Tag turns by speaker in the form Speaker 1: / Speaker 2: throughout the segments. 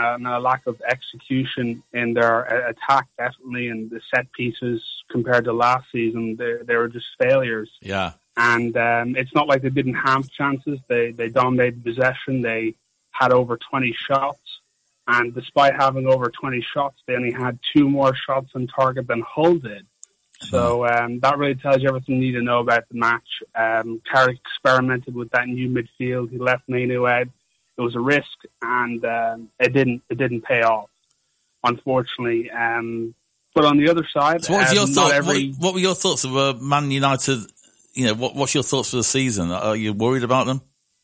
Speaker 1: and a lack of execution in their attack, definitely, and the set pieces compared to last season. They were just failures.
Speaker 2: Yeah.
Speaker 1: And it's not like they didn't have chances. They dominated possession. They had over 20 shots. And despite having over 20 shots, they only had 2 more shots on target than Hull did. So that really tells you everything you need to know about the match. Carrick experimented with that new midfield. He left Mainu out. It was a risk, and it didn't pay off, unfortunately. But on the other side,
Speaker 2: so what was your thought? What were your thoughts of Man United? You know, what's your thoughts for the season? Are you worried about them?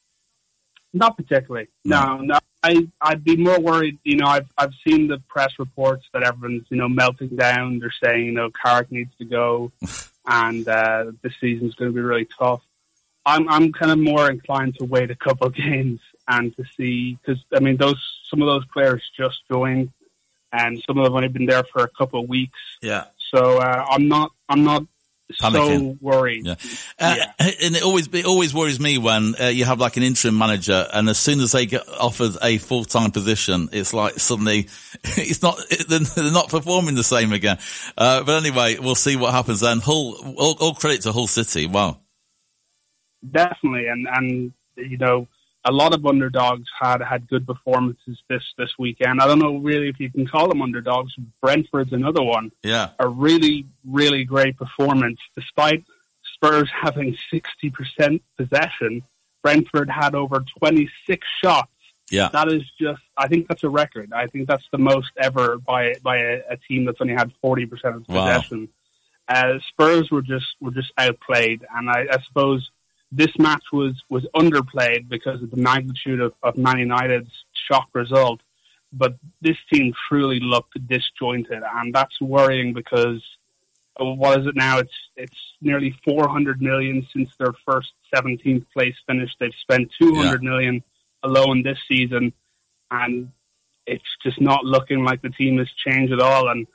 Speaker 1: Not particularly. No. I'd be more worried. You know, I've seen the press reports that everyone's, you know, melting down. They're saying, you know, Carrick needs to go, and this season's going to be really tough. I'm kind of more inclined to wait a couple of games and to see, because I mean, some of those players just joined, and some of them have only been there for a couple of weeks.
Speaker 2: Yeah.
Speaker 1: So I'm not panicking. So worried.
Speaker 2: Yeah. And it always worries me when you have like an interim manager, and as soon as they get offered a full-time position, it's like suddenly they're not performing the same again. But anyway, we'll see what happens then. Hull, all credit to Hull City. Wow.
Speaker 1: Definitely. And you know, a lot of underdogs had good performances this weekend. I don't know really if you can call them underdogs. Brentford's another one.
Speaker 2: Yeah.
Speaker 1: A really, really great performance. Despite Spurs having 60% possession, Brentford had over 26 shots.
Speaker 2: Yeah.
Speaker 1: That is just, I think that's a record. I think that's the most ever by a team that's only had 40% of possession. Wow. Spurs were just outplayed, and I suppose this match was underplayed because of the magnitude of Man United's shock result. But this team truly looked disjointed, and that's worrying because, what is it now? It's nearly 400 million since their first 17th place finish. They've spent 200 million alone this season, and it's just not looking like the team has changed at all. And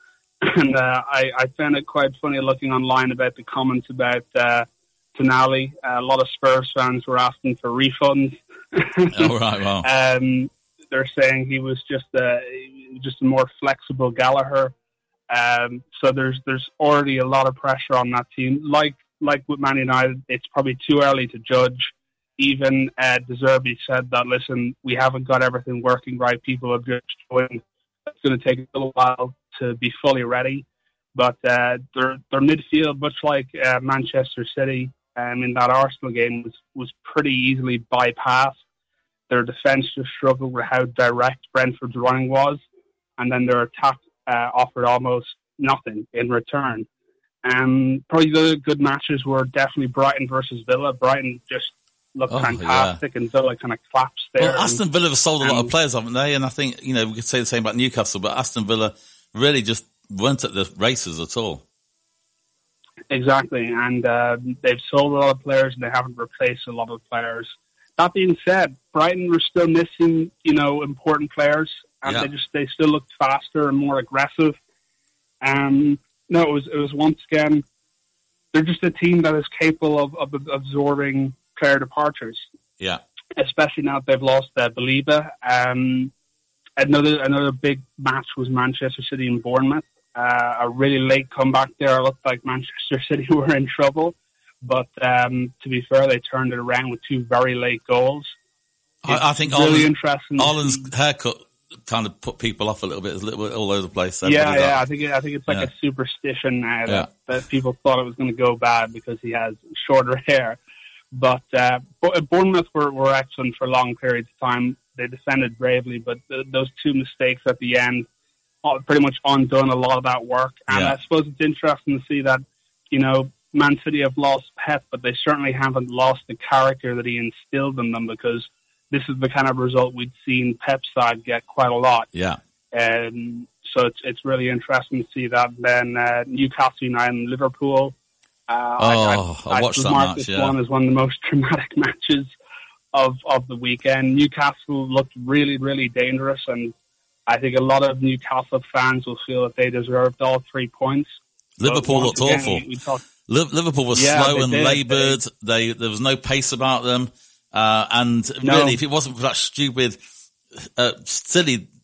Speaker 1: I found it quite funny looking online about the comments about Tonali. A lot of Spurs fans were asking for refunds.
Speaker 2: Oh, right, wow.
Speaker 1: They're saying he was just a more flexible Gallagher. So there's already a lot of pressure on that team. Like with Man United, it's probably too early to judge. Even De Zerbi said that, listen, we haven't got everything working right. People have just joined. It's going to take a little while to be fully ready. But their midfield, much like Manchester City, in that Arsenal game was pretty easily bypassed. Their defence just struggled with how direct Brentford's running was, and then their attack offered almost nothing in return. Probably the other good matches were definitely Brighton versus Villa. Brighton just looked fantastic, and Villa kind of collapsed there.
Speaker 2: Well, Aston Villa have sold a lot of players, haven't they? And I think, you know, we could say the same about Newcastle, but Aston Villa really just weren't at the races at all.
Speaker 1: Exactly, and they've sold a lot of players, and they haven't replaced a lot of players. That being said, Brighton were still missing, you know, important players, and they still looked faster and more aggressive. No, it was once again, they're just a team that is capable of absorbing player departures.
Speaker 2: Yeah,
Speaker 1: especially now that they've lost Baliba. Another big match was Manchester City and Bournemouth. A really late comeback there. It looked like Manchester City were in trouble. But to be fair, they turned it around with 2 very late goals.
Speaker 2: I think
Speaker 1: really interesting.
Speaker 2: Ireland's haircut kind of put people off a little bit. It's a little bit all over the place.
Speaker 1: I think it's like a superstition now that people thought it was going to go bad because he has shorter hair. But Bournemouth were excellent for long periods of time. They defended bravely, but those 2 mistakes at the end pretty much undone a lot of that work. And I suppose it's interesting to see that, you know, Man City have lost Pep, but they certainly haven't lost the character that he instilled in them, because this is the kind of result we'd seen Pep's side get quite a lot.
Speaker 2: Yeah.
Speaker 1: So it's really interesting to see that. Then Newcastle United and Liverpool.
Speaker 2: I watched that match.
Speaker 1: This one is one of the most dramatic matches of the weekend. Newcastle looked really, really dangerous, and I think a lot of Newcastle fans will feel that they deserved all 3 points.
Speaker 2: Liverpool looked awful. Liverpool was slow and laboured. There was no pace about them. And really, if it wasn't for that stupid, silly